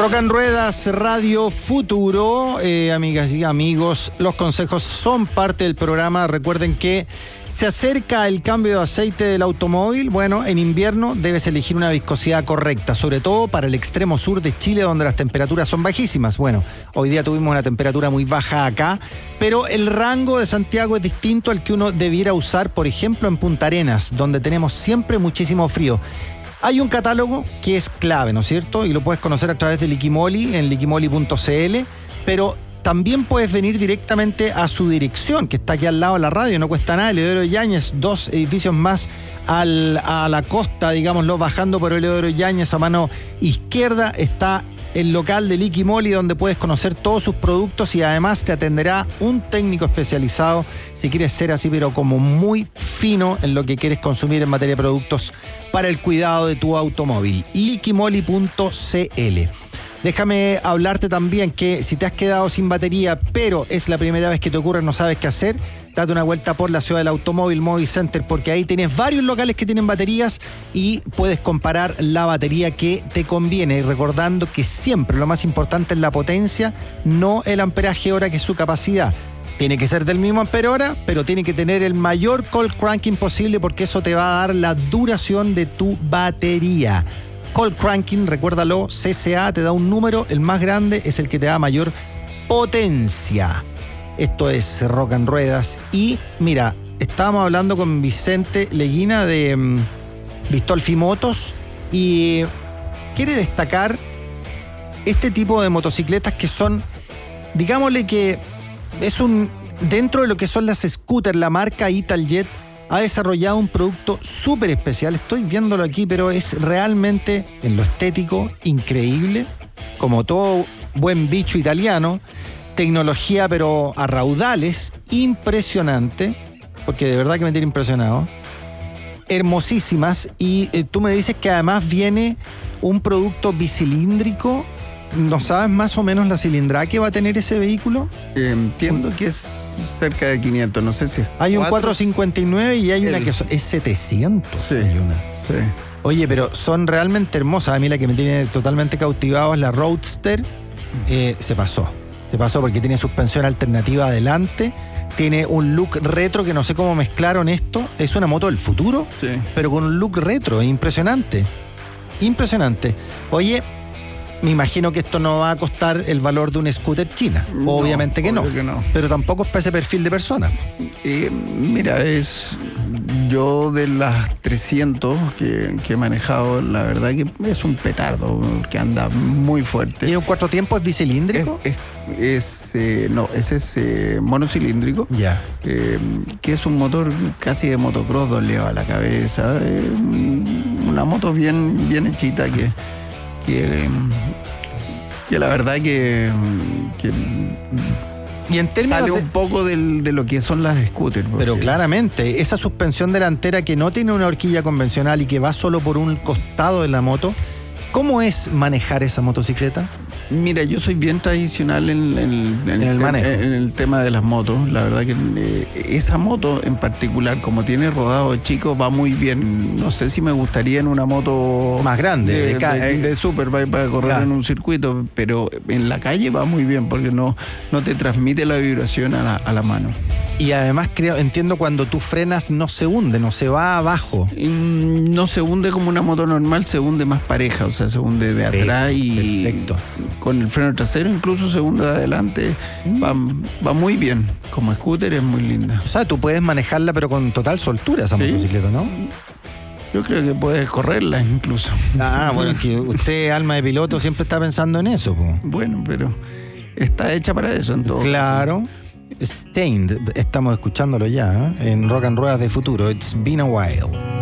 Rock en Ruedas, Radio Futuro. Amigas y amigos, los consejos son parte del programa. Recuerden que se acerca el cambio de aceite del automóvil. Bueno, en invierno debes elegir una viscosidad correcta, sobre todo para el extremo sur de Chile, donde las temperaturas son bajísimas. Bueno, hoy día tuvimos una temperatura muy baja acá, pero el rango de Santiago es distinto al que uno debiera usar, por ejemplo, en Punta Arenas, donde tenemos siempre muchísimo frío. Hay un catálogo que es clave, ¿no es cierto? Y lo puedes conocer a través de Liquimoli, en liquimoli.cl, pero también puedes venir directamente a su dirección, que está aquí al lado de la radio, no cuesta nada, Eleodoro Yáñez, 2 edificios más a la costa, digámoslo, bajando por Eleodoro Yáñez, a mano izquierda está el local de Liquimoli, donde puedes conocer todos sus productos y además te atenderá un técnico especializado si quieres ser así, pero como muy fino en lo que quieres consumir en materia de productos para el cuidado de tu automóvil. Liquimoli.cl. Déjame hablarte también que si te has quedado sin batería, pero es la primera vez que te ocurre, no sabes qué hacer, date una vuelta por la ciudad del automóvil, Movicenter, porque ahí tienes varios locales que tienen baterías y puedes comparar la batería que te conviene. Y recordando que siempre lo más importante es la potencia, no el amperaje hora, que es su capacidad. Tiene que ser del mismo ampere hora, pero tiene que tener el mayor cold cranking posible, porque eso te va a dar la duración de tu batería. Cold cranking, recuérdalo, CCA te da un número, el más grande es el que te da mayor potencia. Esto es Rock en Ruedas. Y mira, estábamos hablando con Vicente Leguina de Vistolfi Motos y quiere destacar este tipo de motocicletas que son, digámosle que es dentro de lo que son las scooters, la marca Italjet ha desarrollado un producto súper especial. Estoy viéndolo aquí, pero es realmente, en lo estético, increíble. Como todo buen bicho italiano. Tecnología, pero a raudales. Impresionante. Porque de verdad que me tiene impresionado. Hermosísimas. Y tú me dices que además viene un producto bicilíndrico. ¿No sabes más o menos la cilindrada que va a tener ese vehículo? Entiendo que es cerca de 500, no sé si es hay un 459 y hay una que es 700. Sí, hay una. Sí. Oye, pero son realmente hermosas. A mí la que me tiene totalmente cautivado es la Roadster. Se pasó porque tiene suspensión alternativa adelante. Tiene un look retro que no sé cómo mezclaron esto. Es una moto del futuro, sí, pero con un look retro. Impresionante. Impresionante. Oye, me imagino que esto no va a costar el valor de una scooter china. Obviamente que no. Pero tampoco es para ese perfil de personas. Mira, yo de las 300 que he manejado, la verdad que es un petardo, que anda muy fuerte. ¿Y un 4 tiempos es bicilíndrico? No, ese es monocilíndrico. Ya. Que es un motor casi de motocross, doleado a la cabeza. Una moto bien hechita que la verdad que y en términos sale un poco de lo que son las scooters. Pero claramente, esa suspensión delantera que no tiene una horquilla convencional y que va solo por un costado de la moto, ¿cómo es manejar esa motocicleta? Mira, yo soy bien tradicional en el tema de las motos. La verdad que esa moto en particular, como tiene rodado chico, va muy bien. No sé si me gustaría en una moto más grande, de Superbike para correr en un circuito, pero en la calle va muy bien porque no te transmite la vibración a la mano. Y además entiendo, cuando tú frenas no se hunde, no se va abajo. No se hunde como una moto normal, se hunde más pareja, o sea, se hunde de atrás y perfecto. Con el freno trasero incluso se hunde de adelante. Va muy bien. Como scooter es muy linda. O sea, tú puedes manejarla pero con total soltura esa motocicleta, ¿no? Yo creo que puedes correrla incluso. Bueno, que usted, alma de piloto, siempre está pensando en eso, po. Bueno, pero está hecha para eso en todo claro. Caso. Stained, estamos escuchándolo ya, en Rock and Ruedas de Futuro. It's been a while.